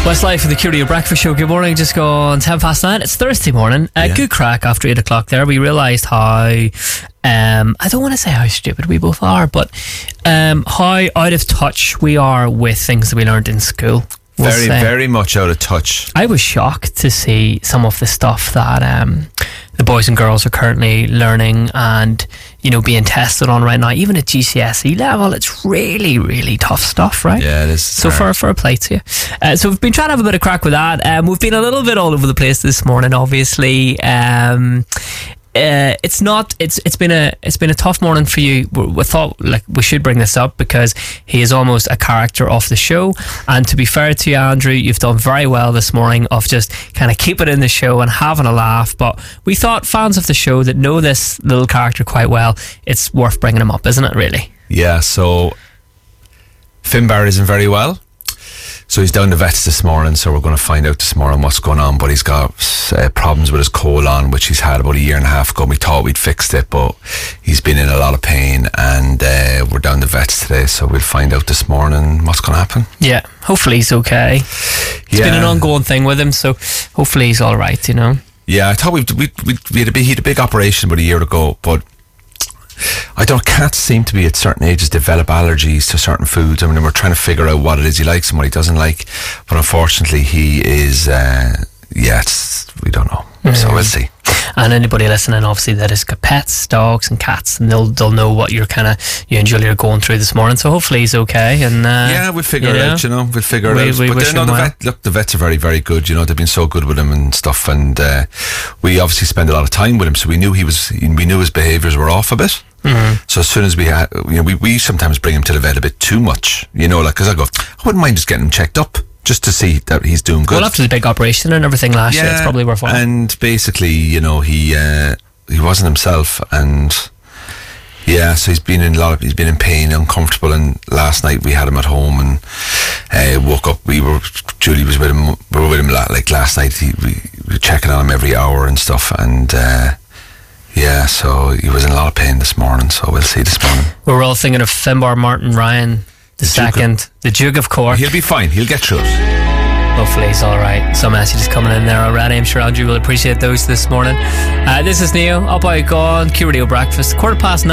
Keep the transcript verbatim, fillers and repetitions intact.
Westlife for the Curio Breakfast Show. Good morning, just gone ten past nine. It's Thursday morning. Uh, yeah. Good crack after eight o'clock there. We realised how, um, I don't want to say how stupid we both are, but um, how out of touch we are with things that we learned in school. We'll very, say. very much out of touch. I was shocked to see some of the stuff that um, the boys and girls are currently learning and, you know, being tested on right now. Even at G C S E level, it's really, really tough stuff, right? Yeah, it is. So for, for a play to you. Uh, so we've been trying to have a bit of crack with that. Um, we've been a little bit all over the place this morning, obviously. Um... Uh, it's not. It's it's been a it's been a tough morning for you. We, we thought like we should bring this up because he is almost a character of the show. And to be fair to you, Andrew, you've done very well this morning of just kind of keeping in the show and having a laugh. But we thought fans of the show that know this little character quite well, it's worth bringing him up, isn't it? Really? Yeah. So Finn Barrett isn't very well. So he's down to vets this morning, so we're going to find out this morning what's going on. But he's got uh, problems with his colon, which he's had about a year and a half ago. We thought we'd fixed it, but he's been in a lot of pain, and uh, we're down to vets today, so we'll find out this morning what's going to happen. Yeah, hopefully he's okay. It's yeah. been an ongoing thing with him, so hopefully he's all right, you know. Yeah, I thought we we we, we had a big, he had a big operation about a year ago, but I don't. Cats seem to be at certain ages develop allergies to certain foods. I mean, we're trying to figure out what it is he likes and what he doesn't like. But unfortunately, he is. Uh, yeah, it's, we don't know. Mm. So we'll see. And anybody listening, obviously, that has got pets, dogs, and cats, and they'll they'll know what you're kind of you and Julie are going through this morning. So hopefully he's okay. And uh, yeah, we'll figure it know, out. You know, we'll figure we, it out. We but wish no, him the well. vet, look, the vets are very, very good. You know, they've been so good with him and stuff. And uh, we obviously spend a lot of time with him, so we knew he was. We knew his behaviours were off a bit. Mm-hmm. So as soon as we had, you know, we, we sometimes bring him to the vet a bit too much, you know, like, because I go, I wouldn't mind just getting him checked up just to see that he's doing good. Well, after the big operation and everything last yeah, year, it's probably worthwhile. And basically, you know, he uh, he wasn't himself, and yeah, so he's been in a lot of, he's been in pain, uncomfortable, and last night we had him at home and uh, woke up. We were Julie was with him. We were with him like last night. He, we, we were checking on him every hour and stuff, and. Uh, Yeah, so he was in a lot of pain this morning, so we'll see this morning. We were all thinking of Finbar Martin Ryan, the, the second, of, the Duke of Cork. He'll be fine, he'll get through it. Hopefully he's alright. Some messages coming in there already. I'm sure Andrew will appreciate those this morning. Uh, this is Neo, up I gone, Q Radio Breakfast, quarter past nine.